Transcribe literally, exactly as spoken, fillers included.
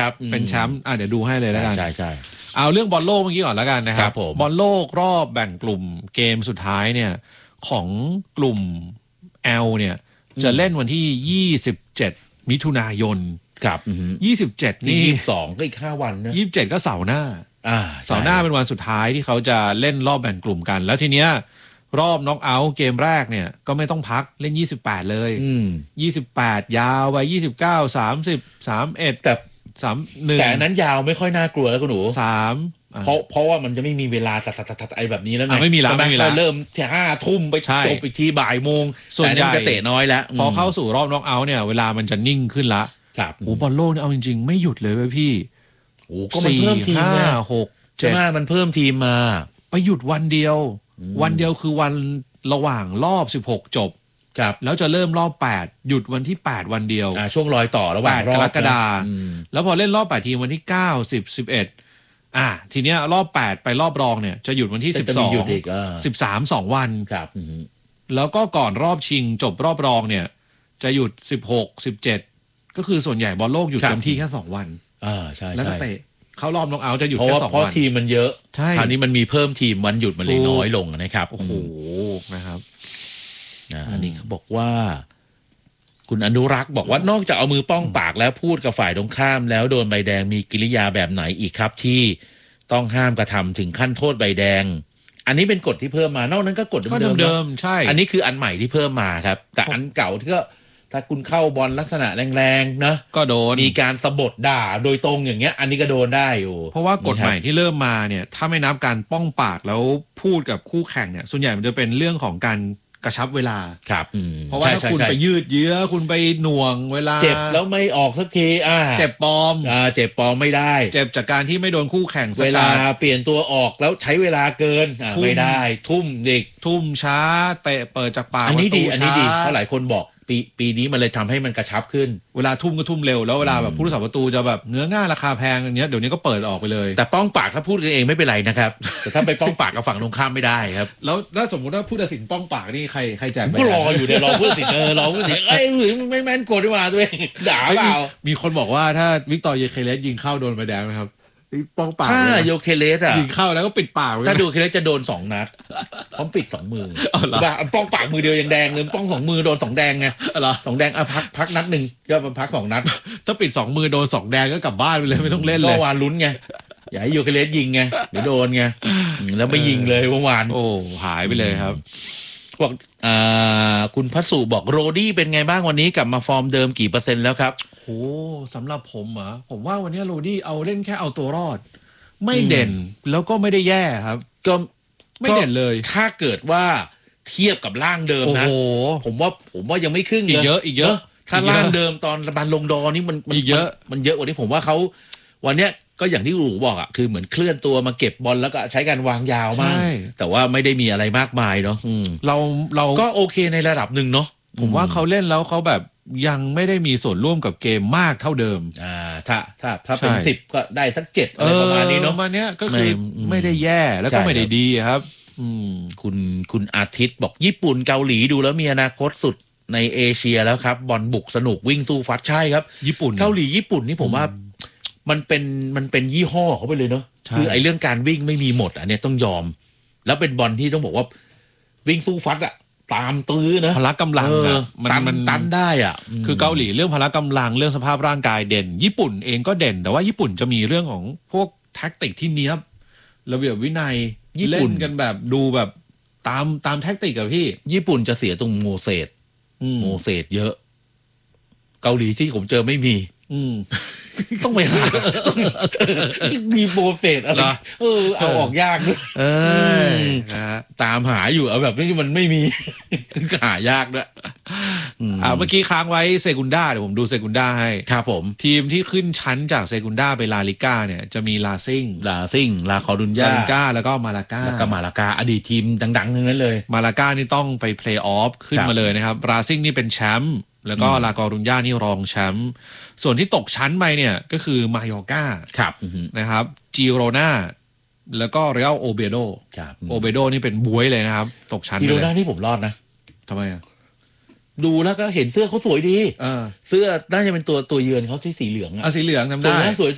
ครับเป็นแชมป์อ่ะเดี๋ยวดูให้เลยแล้วกันใช่ใช่เอาเรื่องบอลโลกเมื่อกี้ก่อนแล้วกันนะครับบอลโลกรอบแบ่งกลุ่มเกมสุดท้ายเนี่ยของกลุ่ม L เนี่ยจะเล่นวันที่ยี่สิบเจ็ดมิถุนายนครับยี่สิบเจ็ดนี่ยี่สิบสองก็อีกห้าวันนะยี่สิบเจ็ดก็เสาร์หน้าอ่าเสาร์หน้าเป็นวันสุดท้ายที่เขาจะเล่นรอบแบ่งกลุ่มกันแล้วทีเนี้ยรอบน็อกเอาท์เกมแรกเนี่ยก็ไม่ต้องพักเล่นยี่สิบแปดเลยยี่สิบแปดยาวไปยี่สิบเก้า สามสิบ สามสิบเอ็ดแต่สามหนึ่งแต่นั้นยาวไม่ค่อยน่ากลัวแล้วคุณหนูสามเพราะเพราะว่ามันจะไม่มีเวลาตัดๆๆไอ้แบบนี้แล้วไงไม่มีแล้วไม่มีแล้วเริ่มห้าทุ่มไปจบอีกทีบ่ายโมงส่วนใหญ่จะเตะน้อยแล้วพอเข้าสู่รอบน็อกเอาท์เนี่ยเวลามันจะนิ่งขึ้นละครับโอ้บอลโลกเนี่ยเอาจริงๆไม่หยุดเลยเว้ยพี่โอ้ก็มันเพิ่มทีมห้าหกเจ็ดมันเพิ่มทีมมาไปหยุดวันเดียววันเดียวคือวันระหว่างรอบสิบหกจบครับแล้วจะเริ่มรอบแปดหยุดวันที่แปดวันเดียวอ่าช่วงรอยต่อระหว่างรอบกรกฎาคมแล้วพอเล่นรอบแปดทีมวันที่เก้า สิบ สิบเอ็ดอ่ะทีเนี้ยรอบแปดไปรอบรองเนี่ยจะหยุดวันที่สิบสอง สิบสาม สองวันครับแล้วก็ก่อนรอบชิงจบรอบรองเนี่ยจะหยุดสิบหก สิบเจ็ดก็คือส่วนใหญ่บอลโลกหยุดเต็มที่แค่สองวันอ่าใช่ๆแล้วก็เตะเข้ารอบน็อกเอาท์จะหยุดแค่สองวันเพราะทีมมันเยอะใช่คราวนี้มันมีเพิ่มทีมวันหยุดมันเลยน้อยลงนะครับโอ้โหนะครับอันนี้เขาบอกว่าคุณอนุรักษ์บอกว่านอกจากเอามือป้องปากแล้วพูดกับฝ่ายตรงข้ามแล้วโดนใบแดงมีกิริยาแบบไหนอีกครับที่ต้องห้ามกระทำถึงขั้นโทษใบแดงอันนี้เป็นกฎที่เพิ่มมานอกนั้นก็กฎเดิมๆใช่อันนี้คืออันใหม่ที่เพิ่มมาครับแต่อันเก่าที่ก็ถ้าคุณเข้าบอลลักษณะแรงๆนะก็โดนมีการสะบดด่าโดยตรงอย่างเงี้ยอันนี้ก็โดนได้อยู่เพราะว่ากฎใหม่ที่เริ่มมาเนี่ยถ้าไม่นับการป้องปากแล้วพูดกับคู่แข่งเนี่ยส่วนใหญ่มันจะเป็นเรื่องของการกระชับเวลาครับเพราะว่าถ้าคุณไปยืดเยื้อคุณไปหน่วงเวลาเจ็บแล้วไม่ออกสักทีอ่าเจ็บปลอมอ่าเจ็บปลอมไม่ได้เจ็บจากการที่ไม่โดนคู่แข่งเวลาเปลี่ยนตัวออกแล้วใช้เวลาเกินอ่าไม่ได้ทุ่มเด็กทุ่มช้าเตะเปิดจากปากอันนี้ดีอันนี้ดีเพราะหลายคนบอกปีปีนี้มันเลยทำให้มันกระชับขึ้นเวลาทุ่มก็ทุ่มเร็วแล้วเวลาแบบผู้รักษาประตูจะแบบเนื้อง่าราคาแพงอย่างเงี้ยเดี๋ยวนี้ก็เปิดออกไปเลยแต่ป้องปากถ้าพูดกันเองไม่เป็นไรนะครับแต่ถ้าไปป้องปากกับฝั่งตรงข้ามไม่ได้ครับแล้วถ้าสมมติว่าผู้ตัดสินป้องปากนี่ใครใครแจกก็รออยู่เดี๋ยวรอผู้ตัดสินเออรอผู้ตัดสินเอ้ยไม่แม่นกดดีกว่าตัวเองด่าเปล่ามีคนบอกว่าถ้าวิกตอร์เยเคเลสยิงเข้าโดนใบแดงไหมครับป้องปากถ้าโยเคเลสอ่ะยิงเข้าแล้วก็ปิดปากถ้าโยเคเลสจะโดนสองนัดพร้อมปิดสองมือแบบป้องปากมือเดียวยังแดงเลยป้องสองมือโดนสองแดงไงเหรอสองแดงอ่ะพักพักนัดหนึ่งก็พักสองนัดถ้าปิดสองมือโดนสองแดงก็กลับบ้านไปเลยไม่ต้องเล่นเลยก็วานลุ้นไงอย่าให้โยเคเลสยิงไงเดี๋ยวโดนไงแล้วไม่ยิงเลยเมื่อวานโอ้หายไปเลยครับบอกอ่าคุณพัสุบอกโรดี้เป็นไงบ้างวันนี้กลับมาฟอร์มเดิมกี่เปอร์เซ็นต์แล้วครับโอ้สำหรับผมเหรอผมว่าวันนี้โรดี้เอาเล่นแค่เอาตัวรอดไม่เด่นแล้วก็ไม่ได้แย่ครับก็ไม่เด่นเลยถ้าเกิดว่าเทียบกับร่างเดิมนะผมว่าผมว่ายังไม่ครึ่งอีกเยอะอีกเยอะถ้าร่างเดิมตอนบันลงดอนี่มันมันเยอะมันเยอะกว่านี้ผมว่าเขาวันเนี้ยก็อย่างที่หลูบอกอ่ะคือเหมือนเคลื่อนตัวมาเก็บบอลแล้วก็ใช้การวางยาวมากแต่ว่าไม่ได้มีอะไรมากมายเนาะเราเราก็โอเคในระดับหนึ่งเนาะผมว่าเขาเล่นแล้วเขาแบบยังไม่ได้มีส่วนร่วมกับเกมมากเท่าเดิมอ่าถ้าถ้าถ้าเป็นสิบก็ได้สักเจ็ดอะไรประมาณนี้เนาะประมาณนี้ก็คือไม่ได้แย่แล้วก็ไม่ได้ดีครับคุณคุณอาทิตย์บอกญี่ปุ่นเกาหลีดูแล้วมีอนาคตสุดในเอเชียแล้วครับบอลบุกสนุกวิ่งสู้ฟัดใช่ครับญี่ปุ่นเกาหลีญี่ปุ่นนี่ผมว่ามันเป็นมันเป็นยี่ห้อเขาไปเลยเนาะคือไอ้เรื่องการวิ่งไม่มีหมดอันนี้ต้องยอมแล้วเป็นบอลที่ต้องบอกว่าวิ่งสู้ฟัดอะตามตื้อนะพละกำลังอะมันมันตันได้อ่ะคือเกาหลีเรื่องพละกำลังเรื่องสภาพร่างกายเด่นญี่ปุ่นเองก็เด่นแต่ว่าญี่ปุ่นจะมีเรื่องของพวกแท็กติกที่เนี้ยบระเบียบวินัยเล่นกันแบบดูแบบตามตามแท็กติกอะพี่ญี่ปุ่นจะเสียตรงโมเสสโมเสสเยอะเกาหลีที่ผมเจอไม่มีต้องไปหามีโปรเซสอะไรเออเอาออกยากด้วยเออตามหาอยู่เอาแบบนี้มันไม่มีหายากด้วยอ่าเมื่อกี้ค้างไว้เซกุนด้าเดี๋ยวผมดูเซกุนด้าให้ครับผมทีมที่ขึ้นชั้นจากเซกุนด้าไปลาลิก้าเนี่ยจะมีลาซิงลาซิงลาคอรุญญาลาลิก้าแล้วก็มาลาก้าแล้วก็มาลาก้าอดีตทีมดังๆทั้งนั้นเลยมาลาก้านี่ต้องไปเพลย์ออฟขึ้นมาเลยนะครับลาซิงนี่เป็นแชมป์แล้วก็ลากอรุญญานี่รองแชมป์ส่วนที่ตกชั้นไปเนี่ยก็คือมายอร์ก้านะครับจิโรนาแล้วก็เรอัลโอเบโดโอเบโดนี่เป็นบวยเลยนะครับตกชั้นจิโรนานี่ผมรอดนะทำไมอ่ะดูแล้วก็เห็นเสื้อเขาสวยดีเสื้อน่าจะเป็นตัวตัวเยือนเขาที่สีเหลืองอ่ะสีเหลืองจำได้สวย